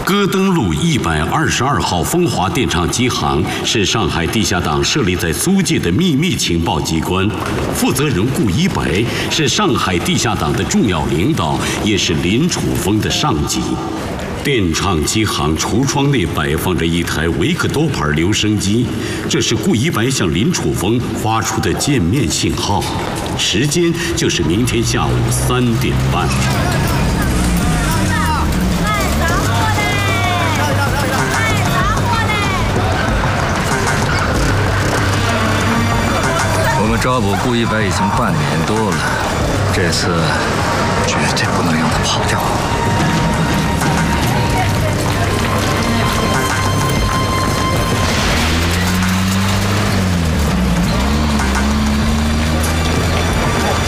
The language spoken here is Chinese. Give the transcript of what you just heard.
戈登路122号风华电厂机行是上海地下党设立在租界的秘密情报机关，负责人顾一白是上海地下党的重要领导，也是林楚风的上级。电厂机行橱窗内摆放着一台维克多牌留声机，这是顾一白向林楚风发出的见面信号，时间就是明天下午3点半。 我们抓捕顾一白已经半年多了，这次绝对不能让他跑掉。